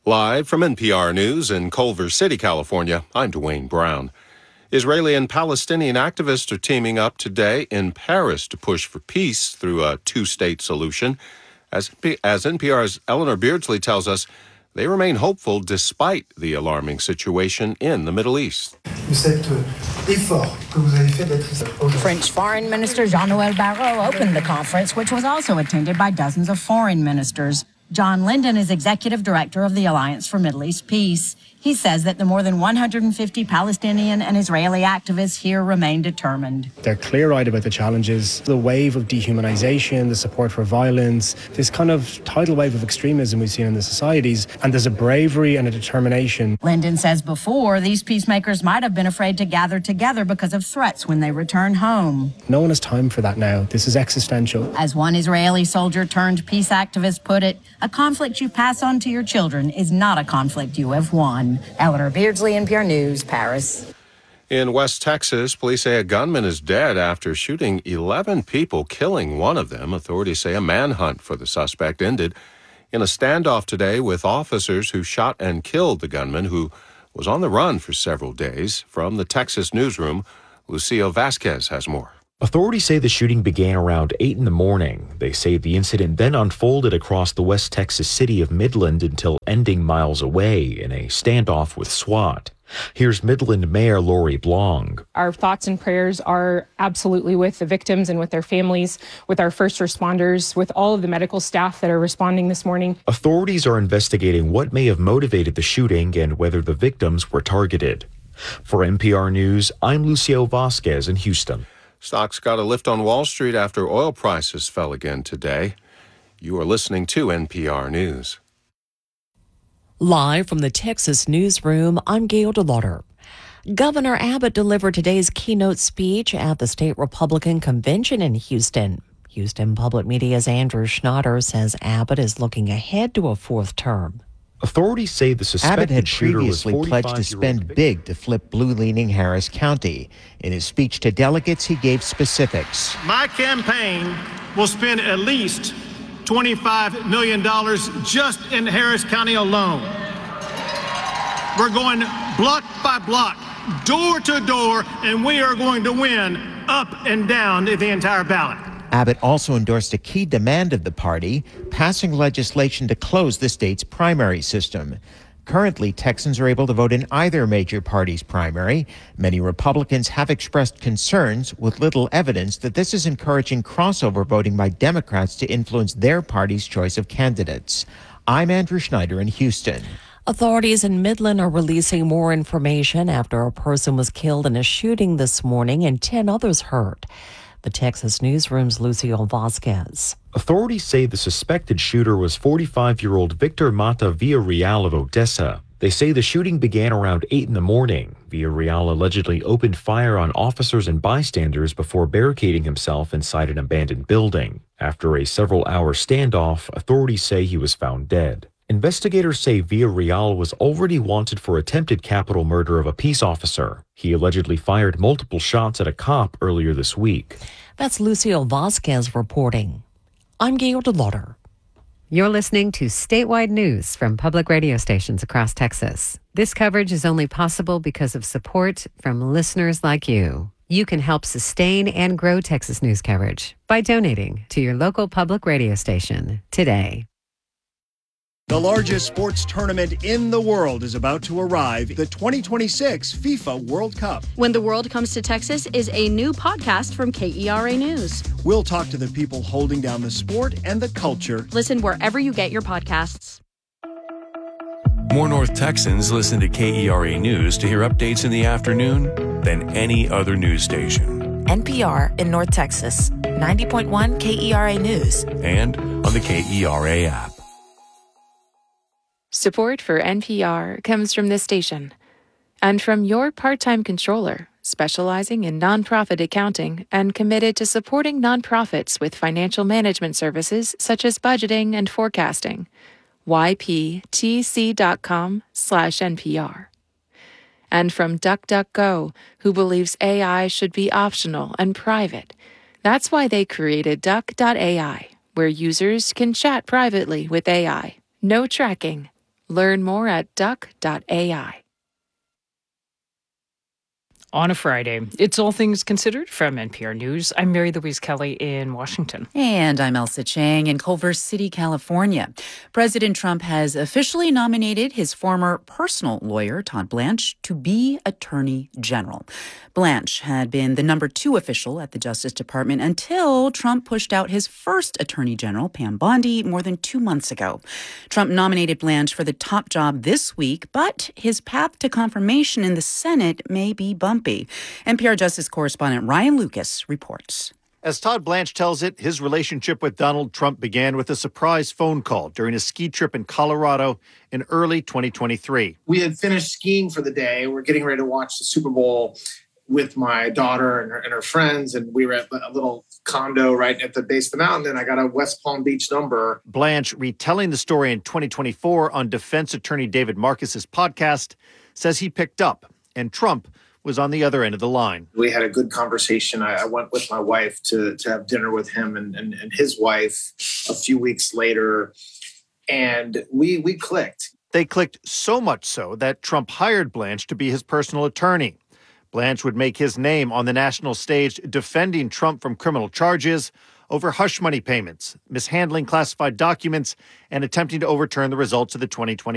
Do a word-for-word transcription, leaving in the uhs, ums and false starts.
Live from N P R News in Culver City, California, I'm Dwayne Brown. Israeli and Palestinian activists are teaming up today in Paris to push for peace through a two-state solution. As, as N P R's Eleanor Beardsley tells us, they remain hopeful despite the alarming situation in the Middle East. French Foreign Minister Jean-Noël Barrot opened the conference, which was also attended by dozens of foreign ministers. John Linden is executive director of the Alliance for Middle East Peace. He says that the more than one hundred fifty Palestinian and Israeli activists here remain determined. They're clear-eyed about the challenges, the wave of dehumanization, the support for violence, this kind of tidal wave of extremism we've seen in the societies, and there's a bravery and a determination. Linden says before, these peacemakers might have been afraid to gather together because of threats when they return home. No one has time for that now. This is existential. As one Israeli soldier turned peace activist put it, a conflict you pass on to your children is not a conflict you have won. Eleanor Beardsley, N P R News, Paris. In West Texas, police say a gunman is dead after shooting eleven people, killing one of them. Authorities say a manhunt for the suspect ended in a standoff today with officers who shot and killed the gunman, who was on the run for several days. From the Texas newsroom, Lucio Vasquez has more. Authorities say the shooting began around eight in the morning. They say the incident then unfolded across the West Texas city of Midland until ending miles away in a standoff with SWAT. Here's Midland Mayor Lori Blong. Our thoughts and prayers are absolutely with the victims and with their families, with our first responders, with all of the medical staff that are responding this morning. Authorities are investigating what may have motivated the shooting and whether the victims were targeted. For N P R News, I'm Lucio Vasquez in Houston. Stocks got a lift on Wall Street after oil prices fell again today. You are listening to N P R News. Live from the Texas newsroom, I'm Gail DeLauder. Governor Abbott delivered today's keynote speech at the state Republican convention in Houston. Houston Public Media's Andrew Schneider says Abbott is looking ahead to a fourth term. Authorities say the suspected Abbott had shooter was previously pledged to spend big to flip blue-leaning Harris County. In his speech to delegates, he gave specifics. My campaign will spend at least twenty-five million dollars just in Harris County alone. We're going block by block, door to door, and we are going to win up and down the entire ballot. Abbott also endorsed a key demand of the party, passing legislation to close the state's primary system. Currently, Texans are able to vote in either major party's primary. Many Republicans have expressed concerns, with little evidence that this is encouraging crossover voting by Democrats to influence their party's choice of candidates. I'm Andrew Schneider in Houston. Authorities in Midland are releasing more information after a person was killed in a shooting this morning and ten others hurt. The Texas newsroom's Lucio Vasquez. Authorities say the suspected shooter was forty-five-year-old Victor Mata Villarreal of Odessa. They say the shooting began around eight in the morning. Villarreal allegedly opened fire on officers and bystanders before barricading himself inside an abandoned building. After a several-hour standoff, authorities say he was found dead. Investigators say Villarreal was already wanted for attempted capital murder of a peace officer. He allegedly fired multiple shots at a cop earlier this week. That's Lucio Vasquez reporting. I'm Gail DeLauder. You're listening to statewide news from public radio stations across Texas. This coverage is only possible because of support from listeners like you. You can help sustain and grow Texas news coverage by donating to your local public radio station today. The largest sports tournament in the world is about to arrive, the twenty twenty-six FIFA World Cup. When the World Comes to Texas is a new podcast from K E R A News. We'll talk to the people holding down the sport and the culture. Listen wherever you get your podcasts. More North Texans listen to K E R A News to hear updates in the afternoon than any other news station. N P R in North Texas, ninety point one K E R A News. And on the K E R A app. Support for N P R comes from this station and from your part-time controller, specializing in nonprofit accounting and committed to supporting nonprofits with financial management services such as budgeting and forecasting. Y P T C dot com slash N P R. And from DuckDuckGo, who believes A I should be optional and private. That's why they created Duck dot A I, where users can chat privately with A I. No tracking, Learn more at duck dot A I. On a Friday, it's All Things Considered from N P R News. I'm Mary Louise Kelly in Washington. And I'm Elsa Chang in Culver City, California. President Trump has officially nominated his former personal lawyer, Todd Blanche, to be Attorney General. Blanche had been the number two official at the Justice Department until Trump pushed out his first Attorney General, Pam Bondi, more than two months ago. Trump nominated Blanche for the top job this week, but his path to confirmation in the Senate may be bumpy. N P R Justice correspondent Ryan Lucas reports. As Todd Blanche tells it, his relationship with Donald Trump began with a surprise phone call during a ski trip in Colorado in early twenty twenty-three. We had finished skiing for the day. We're getting ready to watch the Super Bowl with my daughter and her, and her friends, and we were at a little condo right at the base of the mountain, and I got a West Palm Beach number. Blanche, retelling the story in twenty twenty-four on defense attorney David Marcus's podcast, says he picked up, and Trump was on the other end of the line. We had a good conversation. I, I went with my wife to, to have dinner with him and, and, and his wife a few weeks later, and we we clicked. They clicked so much so that Trump hired Blanche to be his personal attorney. Blanche would make his name on the national stage defending Trump from criminal charges over hush money payments, mishandling classified documents, and attempting to overturn the results of the twenty twenty